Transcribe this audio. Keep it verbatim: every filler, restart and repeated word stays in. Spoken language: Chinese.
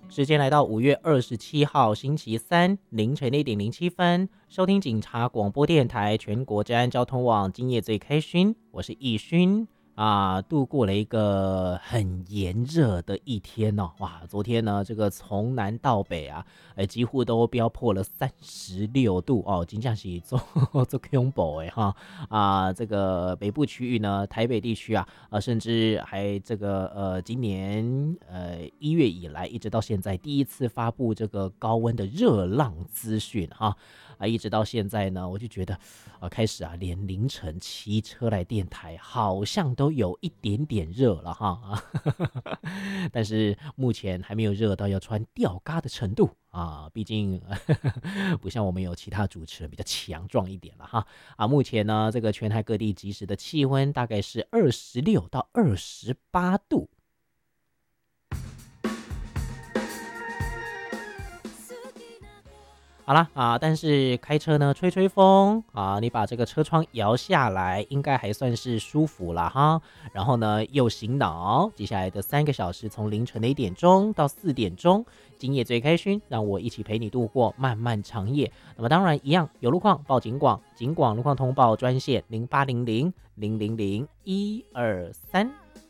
时间来到五月二十七号星期三凌晨一点零七分，收听警察广播电台全国治安交通网，今夜最开心，我是易勋啊，度过了一个很炎热的一天哦，哇，昨天呢，这个从南到北啊，呃，几乎都飙破了三十六度哦，真的是做做恐怖哎哈啊，这个北部区域呢，台北地区啊，呃，甚至还这个呃，今年呃一月以来一直到现在第一次发布这个高温的热浪资讯哈啊，一直到现在呢，我就觉得啊，开始啊，连凌晨骑车来电台好像都有一点点热了哈啊，但是目前还没有热到要穿吊嘎的程度啊，毕竟不像我们有其他主持人比较强壮一点了哈啊。目前呢，这个全台各地即时的气温大概是二十六到二十八度。好啦啊，但是开车呢，吹吹风啊，你把这个车窗摇下来，应该还算是舒服啦哈。然后呢，又醒脑，接下来的三个小时，从凌晨的一点钟到四点钟，今夜最开心，让我一起陪你度过漫漫长夜。那么当然一样，有路况报警广，警广路况通报专线零八零零零零零一二三。